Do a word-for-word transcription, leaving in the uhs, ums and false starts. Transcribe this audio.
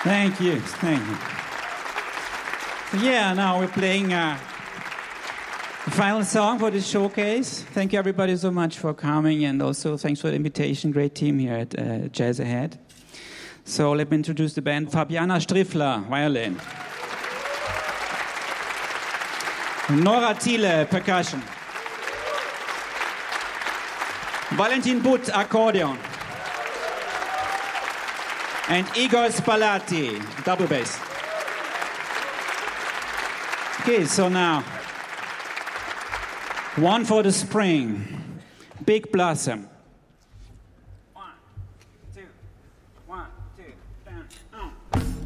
Thank you, thank you. Yeah, now we're playing uh, the final song for this showcase. Thank you everybody so much for coming, and also thanks for the invitation. Great team here at uh, Jazz Ahead. So let me introduce the band. Fabiana Striffler, violin. Nora Thiele, percussion. Valentin Butt, accordion. And Igor Spalati, double bass. Okay, so now, one for the spring, Big Blossom.